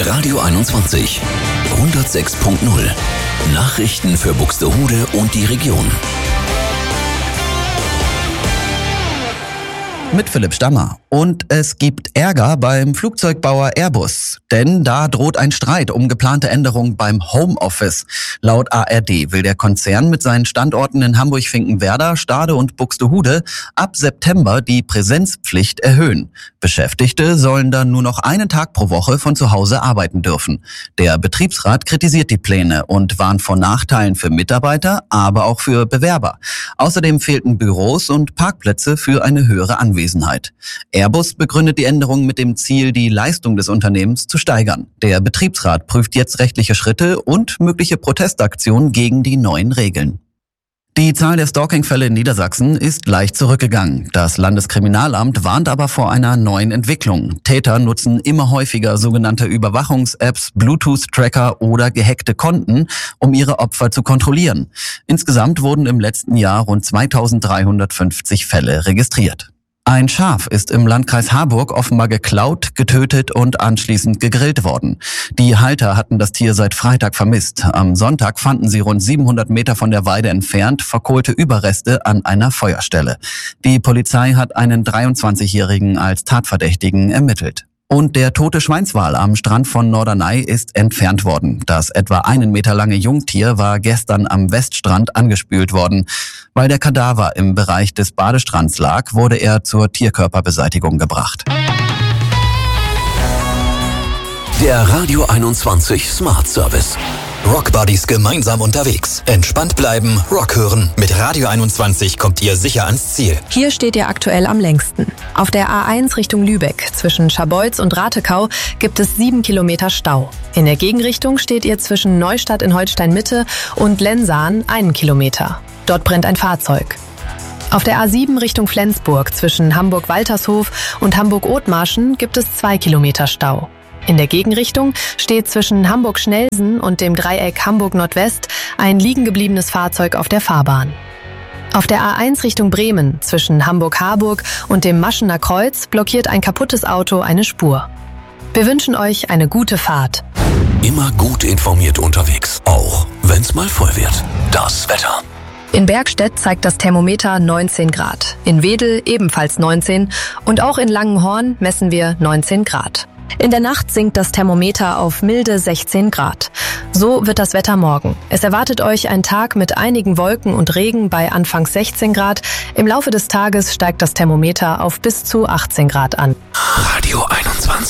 Radio 21 106.0 Nachrichten für Buxtehude und die Region. Mit Philipp Stammer. Und es gibt Ärger beim Flugzeugbauer Airbus. Denn da droht ein Streit um geplante Änderungen beim Homeoffice. Laut ARD will der Konzern mit seinen Standorten in Hamburg-Finkenwerder, Stade und Buxtehude ab September die Präsenzpflicht erhöhen. Beschäftigte sollen dann nur noch einen Tag pro Woche von zu Hause arbeiten dürfen. Der Betriebsrat kritisiert die Pläne und warnt vor Nachteilen für Mitarbeiter, aber auch für Bewerber. Außerdem fehlten Büros und Parkplätze für eine höhere Anwesenheit. Airbus begründet die Änderung mit dem Ziel, die Leistung des Unternehmens zu steigern. Der Betriebsrat prüft jetzt rechtliche Schritte und mögliche Protestaktionen gegen die neuen Regeln. Die Zahl der Stalking-Fälle in Niedersachsen ist leicht zurückgegangen. Das Landeskriminalamt warnt aber vor einer neuen Entwicklung. Täter nutzen immer häufiger sogenannte Überwachungs-Apps, Bluetooth-Tracker oder gehackte Konten, um ihre Opfer zu kontrollieren. Insgesamt wurden im letzten Jahr rund 2350 Fälle registriert. Ein Schaf ist im Landkreis Harburg offenbar geklaut, getötet und anschließend gegrillt worden. Die Halter hatten das Tier seit Freitag vermisst. Am Sonntag fanden sie rund 700 Meter von der Weide entfernt verkohlte Überreste an einer Feuerstelle. Die Polizei hat einen 23-Jährigen als Tatverdächtigen ermittelt. Und der tote Schweinswal am Strand von Norderney ist entfernt worden. Das etwa 1 Meter lange Jungtier war gestern am Weststrand angespült worden. Weil der Kadaver im Bereich des Badestrands lag, wurde er zur Tierkörperbeseitigung gebracht. Der Radio 21 Smart Service. Rock Buddies gemeinsam unterwegs. Entspannt bleiben, Rock hören. Mit Radio 21 kommt ihr sicher ans Ziel. Hier steht ihr aktuell am längsten. Auf der A1 Richtung Lübeck zwischen Scharbeutz und Ratekau gibt es 7 Kilometer Stau. In der Gegenrichtung steht ihr zwischen Neustadt in Holstein-Mitte und Lensahn 1 Kilometer. Dort brennt ein Fahrzeug. Auf der A7 Richtung Flensburg zwischen Hamburg-Waltershof und Hamburg-Othmarschen gibt es 2 Kilometer Stau. In der Gegenrichtung steht zwischen Hamburg-Schnelsen und dem Dreieck Hamburg-Nordwest ein liegengebliebenes Fahrzeug auf der Fahrbahn. Auf der A1 Richtung Bremen zwischen Hamburg-Harburg und dem Maschener Kreuz blockiert ein kaputtes Auto eine Spur. Wir wünschen euch eine gute Fahrt. Immer gut informiert unterwegs, auch wenn's mal voll wird. Das Wetter. In Bergstedt zeigt das Thermometer 19 Grad, in Wedel ebenfalls 19 und auch in Langenhorn messen wir 19 Grad. In der Nacht sinkt das Thermometer auf milde 16 Grad. So wird das Wetter morgen. Es erwartet euch ein Tag mit einigen Wolken und Regen bei anfangs 16 Grad. Im Laufe des Tages steigt das Thermometer auf bis zu 18 Grad an. Radio 21.